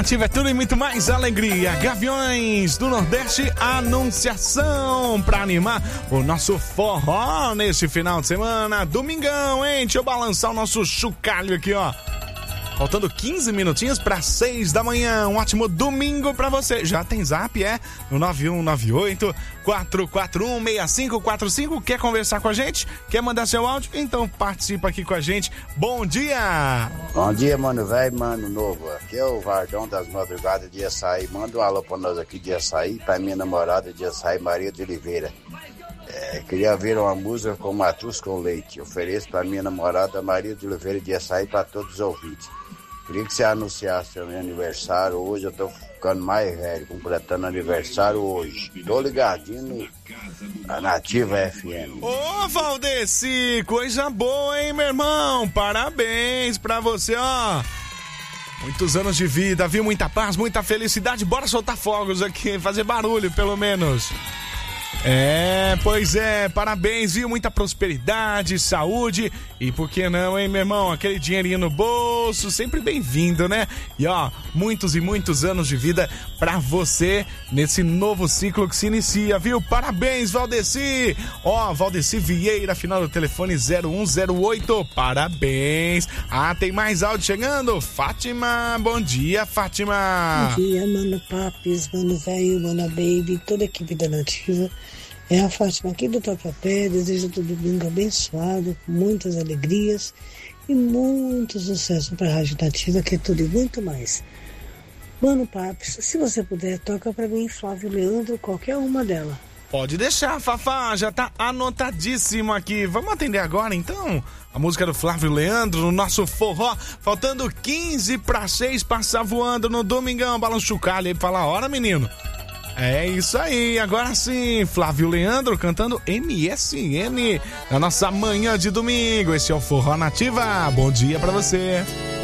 Tiver tudo e muito mais alegria. Gaviões do Nordeste, Anunciação, pra animar o nosso forró nesse final de semana. Domingão, hein? Deixa eu balançar o nosso chocalho aqui, ó. Faltando 15 minutinhos para 6 da manhã. Um ótimo domingo para você. Já tem zap, no 9198-441-6545. Quer conversar com a gente? Quer mandar seu áudio? Então participa aqui com a gente. Bom dia! Bom dia, mano velho, mano novo. Aqui é o Vardão das Madrugadas de Açaí. Manda um alô pra nós aqui de Açaí, pra minha namorada de Açaí, Maria de Oliveira. Queria ver uma música com Matus com Leite. Ofereço pra minha namorada Maria de Oliveira de Açaí pra todos os ouvintes. Queria que você anunciasse o meu aniversário hoje. Eu tô ficando mais velho, completando aniversário hoje. Tô ligadinho na Nativa FM. Ô, Valdeci, coisa boa, hein, meu irmão? Parabéns pra você, ó. Muitos anos de vida, viu? Muita paz, muita felicidade. Bora soltar fogos aqui, fazer barulho, pelo menos. Pois é, parabéns, viu? Muita prosperidade, saúde e por que não, hein, meu irmão? Aquele dinheirinho no bolso, sempre bem-vindo, né? E ó, muitos e muitos anos de vida pra você nesse novo ciclo que se inicia, viu? Parabéns, Valdeci! Ó, Valdeci Vieira, final do telefone 0108, parabéns! Ah, tem mais áudio chegando? Fátima, bom dia, Fátima! Bom dia, mano Papis, mano velho, mano baby, toda a equipe da Nativa. É a Fátima aqui do Tatuapé, desejo todo domingo abençoado, com muitas alegrias e muito sucesso para a Rádio Nativa, que é tudo e muito mais. Mano Papis, se você puder, toca para mim Flávio Leandro, qualquer uma dela. Pode deixar, Fafá, já tá anotadíssimo aqui. Vamos atender agora, então? A música do Flávio Leandro, no nosso forró, faltando 15 para 6, passar voando no domingão, balança o chocalho aí pra falar, hora, menino. É isso aí, agora sim, Flávio Leandro cantando MSN na nossa manhã de domingo. Esse é o Forró Nativa, bom dia pra você.